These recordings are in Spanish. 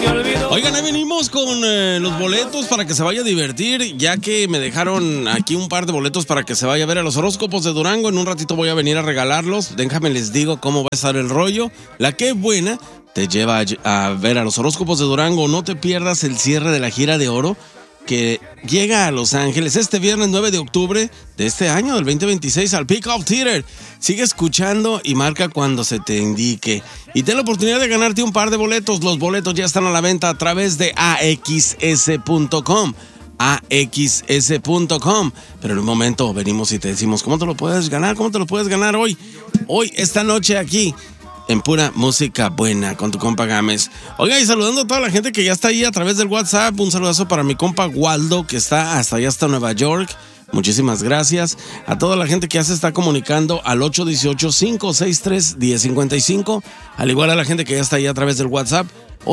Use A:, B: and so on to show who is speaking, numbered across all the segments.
A: Oigan, ahí venimos con los boletos para que se vaya a divertir, ya que me dejaron aquí un par de boletos para que se vaya a ver a los horóscopos de Durango. En un ratito voy a venir a regalarlos. Déjame les digo cómo va a estar el rollo. La que buena te lleva a ver a los horóscopos de Durango. No te pierdas el cierre de la gira de oro que llega a Los Ángeles este viernes 9 de octubre de este año, del 2026, al Peacock Theater. Sigue escuchando y marca cuando se te indique. Y ten la oportunidad de ganarte un par de boletos. Los boletos ya están a la venta a través de axs.com. axs.com. Pero en un momento venimos y te decimos, ¿cómo te lo puedes ganar? ¿Cómo te lo puedes ganar hoy? Hoy, esta noche aquí, en pura música buena, con tu compa Gámez. Oiga, y saludando a toda la gente que ya está ahí a través del WhatsApp. Un saludazo para mi compa Waldo, que está hasta allá, hasta Nueva York. Muchísimas gracias. A toda la gente que ya se está comunicando al 818-563-1055. Al igual a la gente que ya está ahí a través del WhatsApp,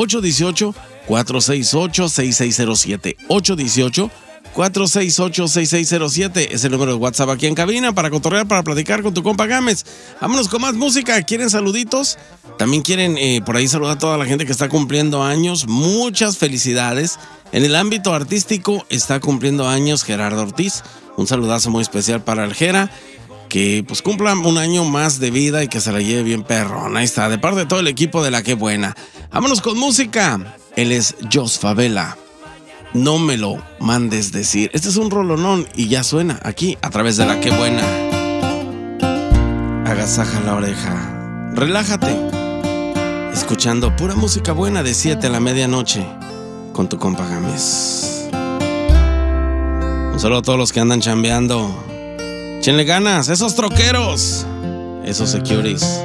A: 818-468-6607. 818-468-6607 es el número de WhatsApp aquí en cabina para cotorrear, para platicar con tu compa Gámez. Vámonos con más música. ¿Quieren saluditos? También quieren por ahí saludar a toda la gente que está cumpliendo años. Muchas felicidades. En el ámbito artístico está cumpliendo años Gerardo Ortiz. Un saludazo muy especial para el Gera, que pues cumpla un año más de vida y que se la lleve bien perrón. Ahí está, de parte de todo el equipo de La Que Buena. Vámonos con música. Él es Jos Favela. No me lo mandes decir. Este es un rolonón y ya suena aquí a través de La Que Buena. Agasaja la oreja. Relájate. Escuchando pura música buena de 7 a la medianoche con tu compa Gámez. Un saludo a todos los que andan chambeando. Échenle ganas, esos troqueros, esos securities.